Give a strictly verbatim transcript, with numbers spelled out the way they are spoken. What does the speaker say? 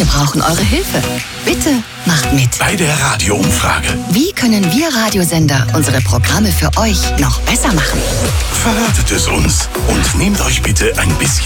brauchen eure Hilfe. Bitte macht mit. Bei der Radioumfrage. Wie können wir Radiosender unsere Programme für euch noch besser machen? Verratet es uns und nehmt euch bitte ein bisschen